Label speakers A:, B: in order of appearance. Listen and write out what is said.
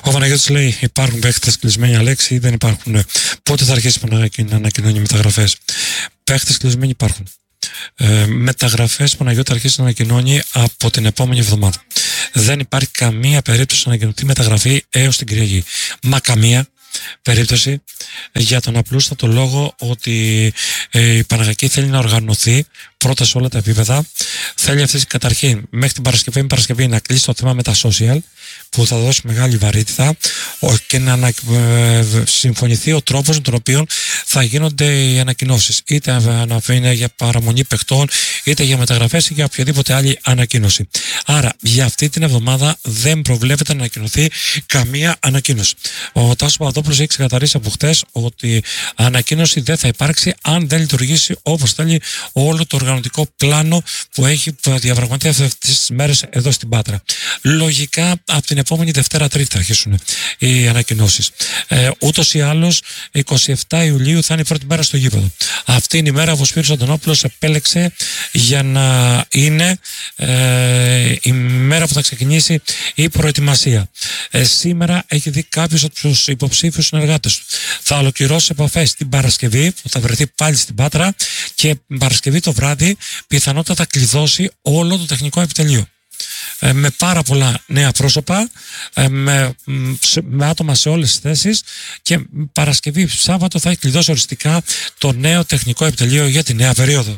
A: Ο Παναγιώτης λέει: υπάρχουν παίχτες κλεισμένοι, Αλέξη, ή δεν υπάρχουν? Πότε θα αρχίσει να ανακοινώνει μεταγραφές? Παίχτες κλεισμένοι υπάρχουν. Μεταγραφές, Παναγιώτη, θα αρχίσει να ανακοινώνει από την επόμενη εβδομάδα. Δεν υπάρχει καμία περίπτωση να ανακοινωθεί μεταγραφή έως την Κυριακή. Μα καμία περίπτωση, για τον απλούστατο λόγο ότι η Παναγιακή θέλει να οργανωθεί πρώτα σε όλα τα επίπεδα. Θέλει αυτή καταρχήν μέχρι την Παρασκευή να κλείσει το θέμα με τα social, που θα δώσει μεγάλη βαρύτητα, και να συμφωνηθεί ο τρόπος με τον οποίο θα γίνονται οι ανακοινώσεις. Είτε είναι για παραμονή παιχτών, είτε για μεταγραφές ή για οποιαδήποτε άλλη ανακοίνωση. Άρα για αυτή την εβδομάδα δεν προβλέπεται να ανακοινωθεί καμία ανακοίνωση. Ο Τάσος Παπαδόπουλος έχει ξεκαθαρίσει από χτες ότι ανακοίνωση δεν θα υπάρξει αν δεν λειτουργήσει όπως θέλει όλο το οργανωτικό πλάνο που έχει διαπραγματεύσει αυτές τις μέρες εδώ στην Πάτρα. Λογικά από την επόμενη Δευτέρα-Τρίτη θα αρχίσουν οι ανακοινώσεις. Ούτως ή άλλως 27 Ιουλίου θα είναι η πρώτη μέρα στο γήπεδο. Αυτή είναι η μέρα που ο Σπύρος Αντωνόπουλος επέλεξε για να είναι η μέρα που θα ξεκινήσει η προετοιμασία. Σήμερα έχει δει κάποιους από τους υποψήφιους συνεργάτες του. Θα ολοκληρώσει επαφές την Παρασκευή, που θα βρεθεί πάλι στην Πάτρα, και Παρασκευή το βράδυ πιθανότατα θα κλειδώσει όλο το τεχνικό επιτελείο. Με πάρα πολλά νέα πρόσωπα, με άτομα σε όλες τις θέσεις, και Παρασκευή Σάββατο θα έχει κλειδώσει οριστικά το νέο τεχνικό επιτελείο για τη νέα περίοδο.